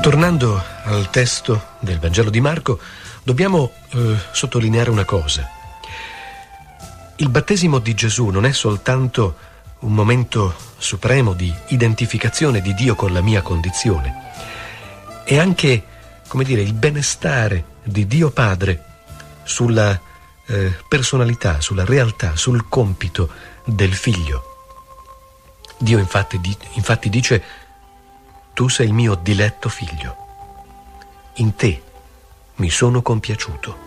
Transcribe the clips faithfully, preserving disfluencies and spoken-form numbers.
Tornando al testo del Vangelo di Marco, dobbiamo eh, sottolineare una cosa. Il battesimo di Gesù non è soltanto un momento supremo di identificazione di Dio con la mia condizione, è anche, come dire, il benestare di Dio Padre sulla eh, personalità, sulla realtà, sul compito del Figlio. Dio infatti, di, infatti dice: tu sei il mio diletto figlio, in te mi sono compiaciuto.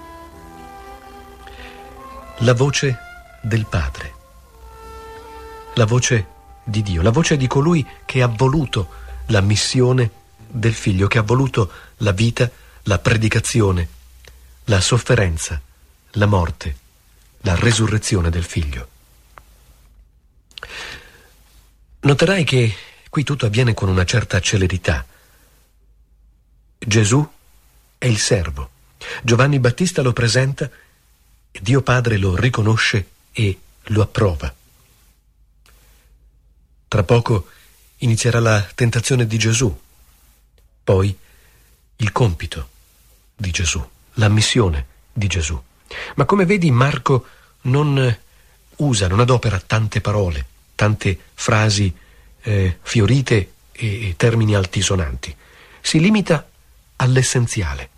La voce del Padre, la voce di Dio, la voce di colui che ha voluto la missione del Figlio, che ha voluto la vita, la predicazione, la sofferenza, la morte, la resurrezione del Figlio. Noterai che qui tutto avviene con una certa celerità. Gesù è il servo. Giovanni Battista lo presenta, Dio Padre lo riconosce e lo approva. Tra poco inizierà la tentazione di Gesù, poi il compito di Gesù, la missione di Gesù. Ma come vedi, Marco non usa, non adopera tante parole, tante frasi eh, fiorite e, e termini altisonanti. Si limita all'essenziale.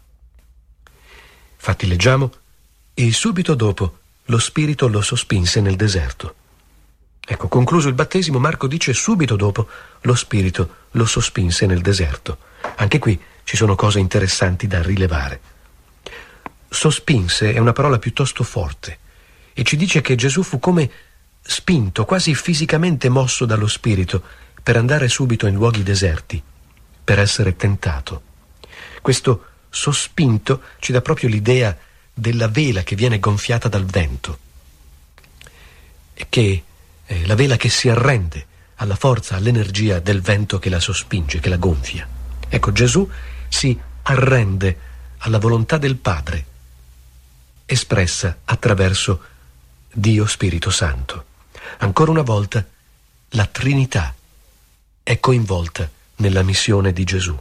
Infatti leggiamo: e subito dopo lo Spirito lo sospinse nel deserto. Ecco, concluso il battesimo, Marco dice: subito dopo lo Spirito lo sospinse nel deserto. Anche qui ci sono cose interessanti da rilevare. Sospinse è una parola piuttosto forte e ci dice che Gesù fu come spinto, quasi fisicamente mosso dallo Spirito, per andare subito in luoghi deserti, per essere tentato. Questo sospinto ci dà proprio l'idea della vela che viene gonfiata dal vento, e che eh, la vela che si arrende alla forza, all'energia del vento che la sospinge, che la gonfia. Ecco, Gesù si arrende alla volontà del Padre, espressa attraverso Dio Spirito Santo. Ancora una volta la Trinità è coinvolta nella missione di Gesù.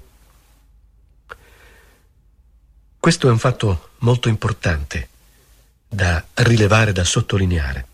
Questo è un fatto molto importante da rilevare, da sottolineare.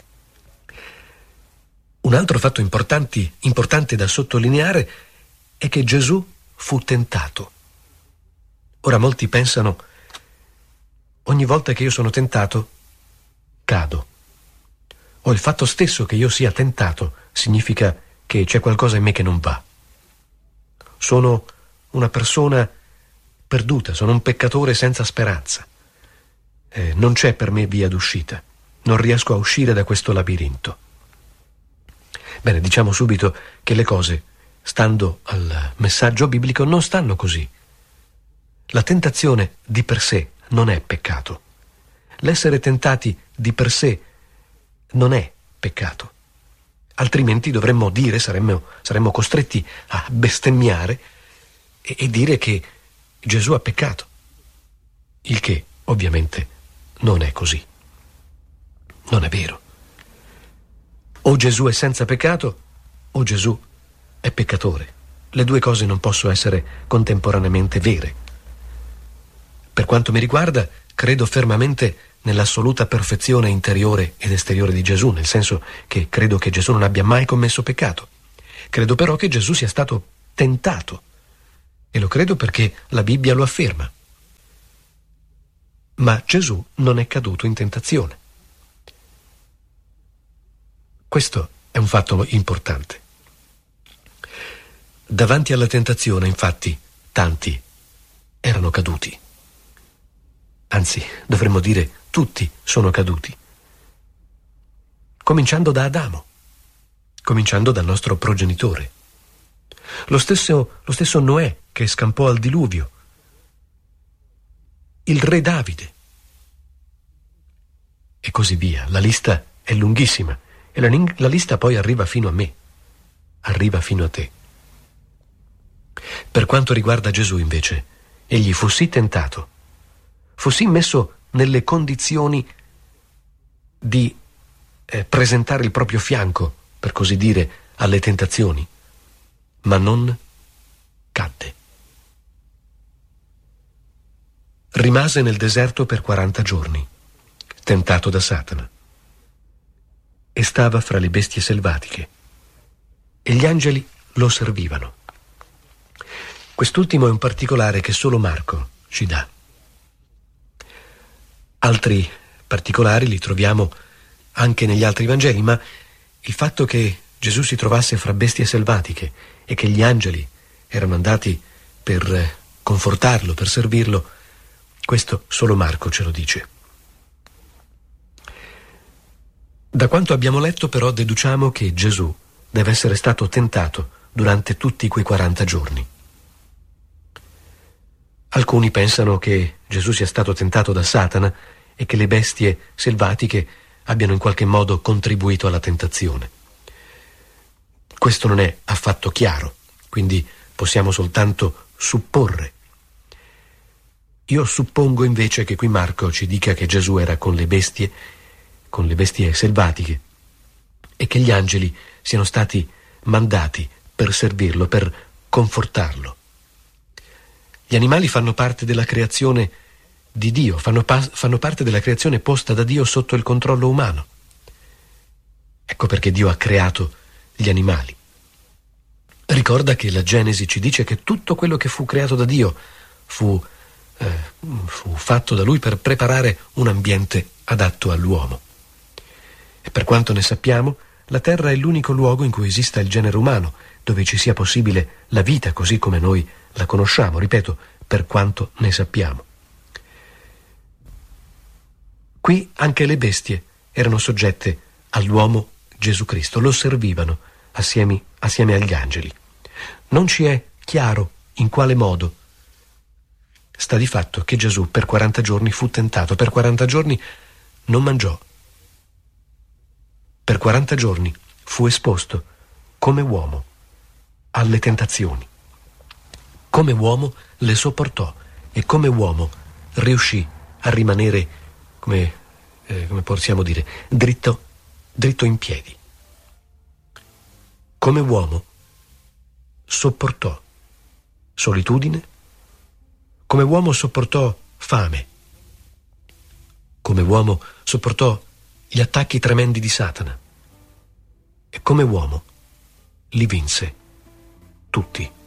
Un altro fatto importante, importante da sottolineare è che Gesù fu tentato. Ora molti pensano: ogni volta che io sono tentato, cado. O il fatto stesso che io sia tentato significa che c'è qualcosa in me che non va. Sono una persona perduta, sono un peccatore senza speranza. Eh, non c'è per me via d'uscita. Non riesco a uscire da questo labirinto. Bene, diciamo subito che le cose, stando al messaggio biblico, non stanno così. La tentazione di per sé non è peccato. L'essere tentati di per sé non è peccato. Altrimenti dovremmo dire, saremmo, saremmo costretti a bestemmiare e, e dire che Gesù ha peccato. Il che, ovviamente, non è così. Non è vero. O Gesù è senza peccato, o Gesù è peccatore. Le due cose non possono essere contemporaneamente vere. Per quanto mi riguarda, credo fermamente nell'assoluta perfezione interiore ed esteriore di Gesù, nel senso che credo che Gesù non abbia mai commesso peccato. Credo però che Gesù sia stato tentato, e lo credo perché la Bibbia lo afferma. Ma Gesù non è caduto in tentazione. Questo è un fatto importante. Davanti alla tentazione, infatti, tanti erano caduti. Anzi, dovremmo dire tutti sono caduti. Cominciando da Adamo, cominciando dal nostro progenitore. Lo stesso, lo stesso Noè che scampò al diluvio. Il re Davide. E così via. La lista è lunghissima. E la, la lista poi arriva fino a me. Arriva fino a te. Per quanto riguarda Gesù, invece, egli fu sì tentato, fu sì messo nelle condizioni di eh, presentare il proprio fianco, per così dire, alle tentazioni, ma non cadde. rimase nel deserto per quaranta giorni, tentato da Satana, e stava fra le bestie selvatiche, e gli angeli lo servivano. Quest'ultimo è un particolare che solo Marco ci dà. Altri particolari li troviamo anche negli altri Vangeli, ma il fatto che Gesù si trovasse fra bestie selvatiche e che gli angeli erano andati per confortarlo, per servirlo, questo solo Marco ce lo dice. Da quanto abbiamo letto però deduciamo che Gesù deve essere stato tentato durante tutti quei quaranta giorni. Alcuni pensano che Gesù sia stato tentato da Satana e che le bestie selvatiche abbiano in qualche modo contribuito alla tentazione. Questo non è affatto chiaro, quindi possiamo soltanto supporre. Io suppongo invece che qui Marco ci dica che Gesù era con le bestie, con le bestie selvatiche, e che gli angeli siano stati mandati per servirlo, per confortarlo. Gli animali fanno parte della creazione di Dio, fanno, pa- fanno parte della creazione posta da Dio sotto il controllo umano. Ecco perché Dio ha creato gli animali. Ricorda che la Genesi ci dice che tutto quello che fu creato da Dio fu, eh, fu fatto da Lui per preparare un ambiente adatto all'uomo. E per quanto ne sappiamo, la terra è l'unico luogo in cui esista il genere umano, dove ci sia possibile la vita così come noi la conosciamo, ripeto, per quanto ne sappiamo. Qui anche le bestie erano soggette all'uomo Gesù Cristo, lo servivano assieme, assieme agli angeli. Non ci è chiaro in quale modo. Sta di fatto che Gesù per quaranta giorni fu tentato, per quaranta giorni non mangiò. Per quaranta giorni fu esposto come uomo alle tentazioni. Come uomo le sopportò e come uomo riuscì a rimanere, come, eh, come possiamo dire, dritto, dritto in piedi. Come uomo sopportò solitudine, come uomo sopportò fame, come uomo sopportò gli attacchi tremendi di Satana e come uomo li vinse tutti.